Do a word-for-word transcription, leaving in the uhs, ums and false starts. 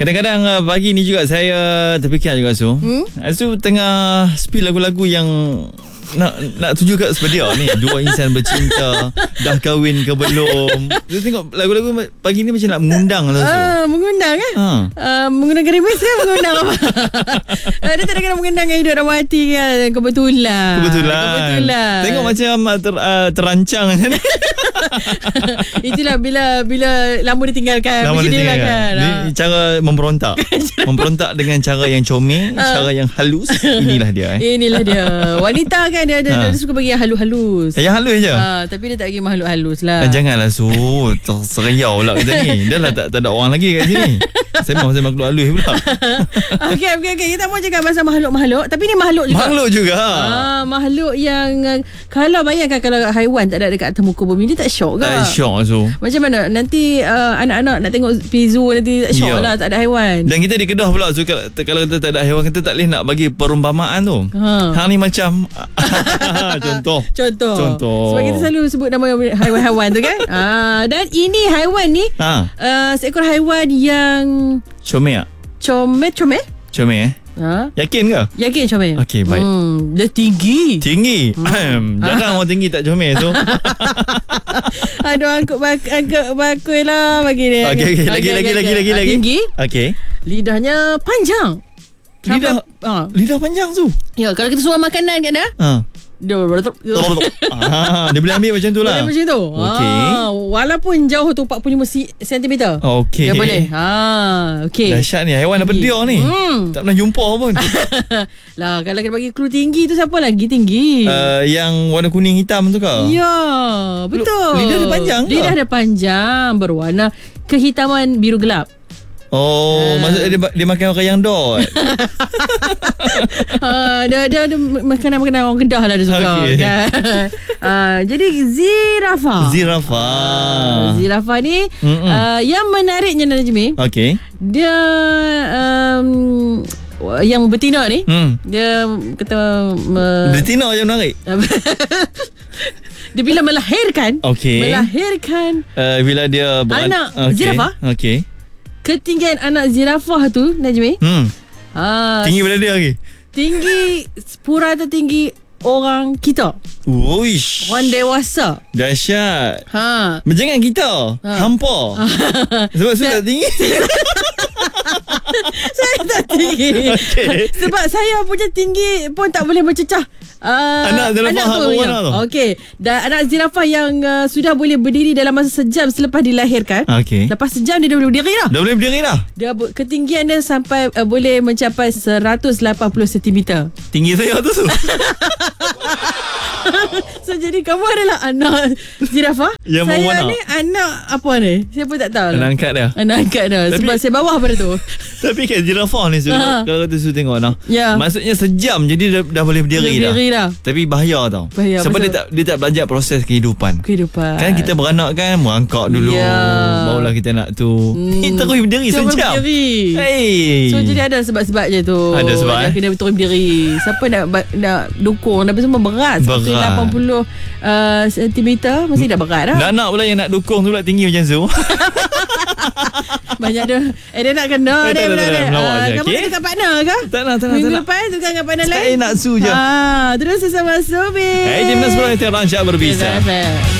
Kadang-kadang uh, pagi ni juga saya terfikir juga Su. Hmm? Su tengah spill lagu-lagu yang nak nak tuju kat sebedia ni. Dua insan bercinta, dah kahwin ke belum. Saya tengok lagu-lagu pagi ni macam nak mengundang lah. Ah, mengundang kan? Ha. Uh, mengundang gerimis kan? Mengundang apa? uh, dia tak ada kena mengundang yang hidup dan mati kan? Kebetulan. Kebetulan. Kebetulan. Tengok macam ter, uh, terancang macam ni. Itulah bila bila lama ditinggalkan. Lama ditinggalkan. Kan? Ni ha. Cara memberontak. Memberontak dengan cara yang comel, uh. cara yang halus. Inilah dia. Eh. Inilah dia. Wanita kan dia, dia, ha. dia suka bagi yang halus-halus. Yang halus je? Ha, tapi dia tak bagi makhluk halus lah. Janganlah Su. Seriau lah kita ni. Dah lah tak, tak ada orang lagi kat sini. Saya mahu saya makhluk halus pula. Okey, okey, okey. Kita mau cakap pasal makhluk-makhluk. Tapi ni makhluk juga. Makhluk juga. Ah, makhluk yang kalau bayangkan kalau haiwan tak ada dekat atas muka bumi, dia tak syok ke? Tak syok Su. Macam mana? Nanti uh, anak-anak nak tengok Pizu nanti tak syok lah tak ada haiwan. Dan kita di Kedah pula Su, kalau kita tak ada haiwan, kita tak boleh nak bagi perumpamaan tu. Ha. Hang ni macam Contoh. Contoh. Contoh. Sebab kita selalu sebut nama haiwan-haiwan tu kan. Ah, dan ini haiwan ni ha. uh, seekor haiwan yang comel tak? Comel, comel? Comel eh? Ha? Yakin ke? Yakin comel. Okey, baik. Hmm, dia tinggi. Tinggi. Hmm. Jarang orang tinggi tak comel tu. Aduh, angkut bak angkut bakul lah bagi dia. Okey, okay. lagi, okay, lagi, okay, lagi, okay. lagi, lagi. Tinggi. Okey. Lidahnya panjang. Lidah, ha. lidah panjang tu. Ya, kalau kita suruh makanan kat dia. Ha. Dia ah, dia boleh ambil macam tu lah. Boleh macam tu. Okay. Ah, walaupun jauh tu empat puluh lima sentimeter. Okey. Dia boleh. Ha, okey. Dahsyat ni, haiwan apa dia ni? Hmm. Tak pernah jumpa pun. Lah, kalau kita bagi clue tinggi tu siapa lagi tinggi? Uh, yang warna kuning hitam tu ke? Ya, betul. Lidah dia panjang ke? Lidah dia panjang, berwarna kehitaman biru gelap. Oh, uh. maksudnya dia, dia makan orang yang dot. uh, dia, dia ada makanan-makanan orang Kedah lah dia suka. Okay. Kan? Uh, jadi zirafah. Zirafah. Uh, zirafah ni uh, yang menariknya Najmi. Okey. Dia um, yang betina ni, hmm. dia kata uh, betina je menarik. Dia bila melahirkan, okay. melahirkan uh, bila dia anak okay. zirafah. Okey. Ketinggian anak zirafah tu Najmi hmm. ha, tinggi pada dia lagi. Tinggi sepura tertinggi orang kita. Uish. Orang dewasa. Dahsyat. Ha. Macam kan kita ha. Hampa. Sebab saya tak tinggi. Saya tak tinggi. Okay. Sebab saya punya tinggi pun tak boleh mencecah Uh, anak zirafah tu, ya. Okey. Dan anak zirafah yang uh, sudah boleh berdiri dalam masa sejam selepas dilahirkan. Okey. Lepas sejam dia dah boleh berdiri dah. Dah boleh berdiri dah. Dia ketinggian dia sampai uh, boleh mencapai seratus lapan puluh sentimeter. Tinggi saya tu. So jadi kamu adalah anak zirafah. Yang saya mana? Ni anak apa ni? Saya pun tak tahu. Anak angkat dia. Anak angkat dia. Tapi, sebab saya bawah pada tu. Tapi kan zirafah ni uh-huh. kalau kata Su tengok nah. Yeah. Maksudnya sejam jadi dah, dah boleh berdiri, berdiri dah. dah. Tapi bahaya tau. Bahaya, sebab betul. dia tak dia tak belajar proses kehidupan. Kehidupan. Kan kita beranak kan merangkak dulu. Yeah. Barulah kita nak tu. Hmm. Terus berdiri Terus sejam. Berdiri. Hey. So jadi ada sebab-sebab je tu. Ada sebab dia eh. Kena terus berdiri. Siapa nak nak dukung? Tapi semua berat. Seperti lapan puluh uh, sentimeter masih dah berat dah. Dan anak pula yang nak dukung tu pula tinggi macam Su. Banyak dia. Eh dia nak kena eh, dia. Tak nak uh, Kamu okay? Dekat partner ke? Tak nak, tak nak. Minggu lepas tukar dengan partner lain. Saya nak Su je. Ah, terus sesama Subi. Hey, Jimnas Pro yang terang berbisa.